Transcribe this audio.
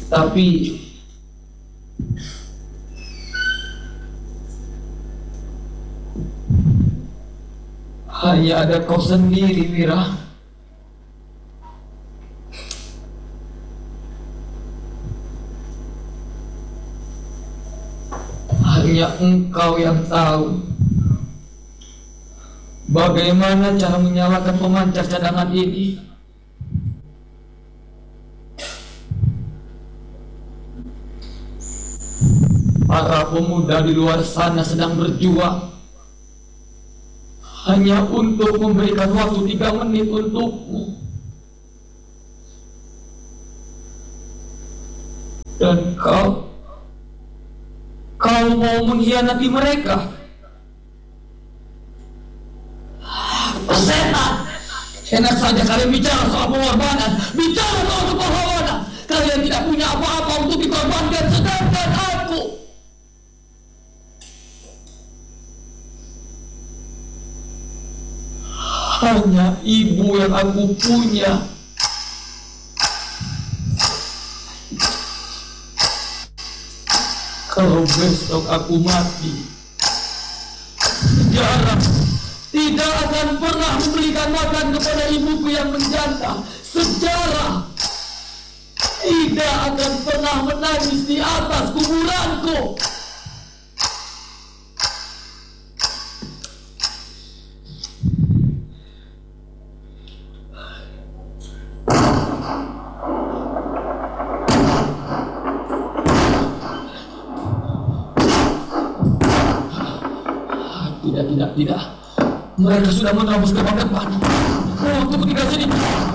Tapi hanya ada kau sendiri, Wira. Hanya engkau yang tahu bagaimana cara menyalakan pemancar cadangan ini. Para pemuda di luar sana sedang berjuang hanya untuk memberikan waktu 3 menit untukmu. Dan kau mau mengkhianati mereka. Setan! Enak saja kalian bicara soal pengorbanan. Bicara soal pahlawanan. Kalian tidak punya apa-apa untuk dikorbankan, sedangkan aku hanya ibu yang aku punya. Kalau besok aku mati, sejarah tidak akan pernah memberikan makan kepada ibuku yang menjanda. Sejarah tidak akan pernah menangis di atas kuburanku. Tidak. Mereka sudah menerobos ke depan. Tunggu tinggal sini.